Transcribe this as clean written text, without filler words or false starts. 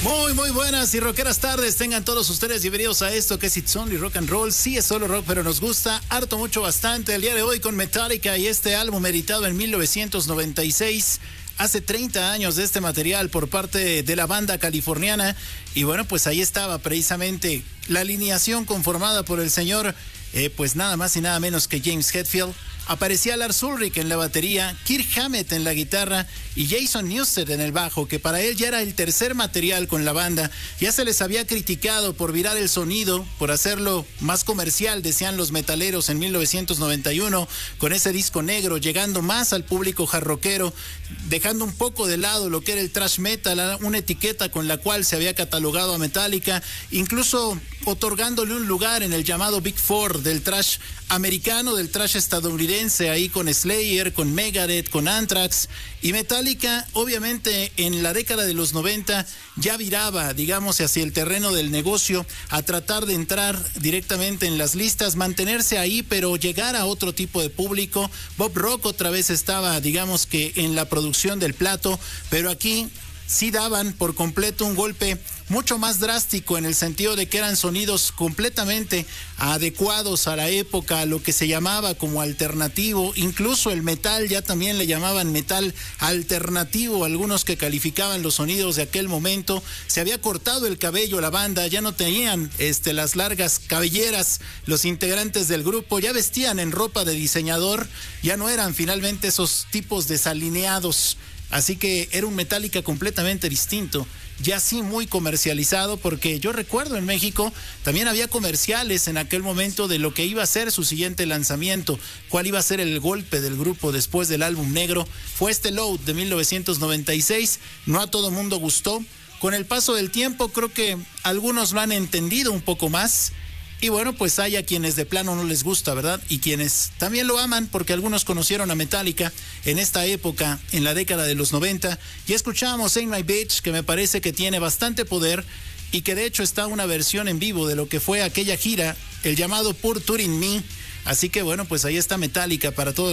Muy buenas y rockeras tardes. Tengan todos ustedes bienvenidos a esto que es It's Only Rock and Roll. Sí, es solo rock, pero nos gusta harto, mucho, bastante. El día de hoy con Metallica y este álbum editado en 1996. Hace 30 años de este material por parte de la banda californiana. Y bueno, pues ahí estaba precisamente la alineación conformada por el señor, pues nada más y nada menos que James Hetfield. Aparecía Lars Ulrich en la batería, Kirk Hammett en la guitarra y Jason Newsted en el bajo, que para él ya era el tercer material con la banda. Ya se les había criticado por virar el sonido, por hacerlo más comercial, decían los metaleros en 1991, con ese disco negro, llegando más al público jarroquero, dejando un poco de lado lo que era el thrash metal, una etiqueta con la cual se había catalogado a Metallica, incluso otorgándole un lugar en el llamado Big Four del thrash americano, del thrash estadounidense, ahí con Slayer, con Megadeth, con Anthrax. Y Metallica, obviamente, en la década de los 90 ya viraba, digamos, hacia el terreno del negocio, a tratar de entrar directamente en las listas, mantenerse ahí, pero llegar a otro tipo de público. Bob Rock otra vez estaba, digamos que en la producción del plato, pero aquí sí daban por completo un golpe mucho más drástico, en el sentido de que eran sonidos completamente adecuados a la época, a lo que se llamaba como alternativo. Incluso el metal ya también le llamaban metal alternativo, algunos que calificaban los sonidos de aquel momento. Se había cortado el cabello la banda, ya no tenían las largas cabelleras los integrantes del grupo, ya vestían en ropa de diseñador, ya no eran finalmente esos tipos desalineados. Así que era un Metallica completamente distinto, ya sí muy comercializado, porque yo recuerdo en México también había comerciales en aquel momento de lo que iba a ser su siguiente lanzamiento, cuál iba a ser el golpe del grupo después del álbum negro. Fue este Load de 1996, no a todo mundo gustó. Con el paso del tiempo creo que algunos lo han entendido un poco más. Y bueno, pues hay a quienes de plano no les gusta, ¿verdad? Y quienes también lo aman, porque algunos conocieron a Metallica en esta época, en la década de los 90. Y escuchábamos Ain't My Bitch, que me parece que tiene bastante poder y que de hecho está una versión en vivo de lo que fue aquella gira, el llamado Poor Touring Me. Así que bueno, pues ahí está Metallica para todos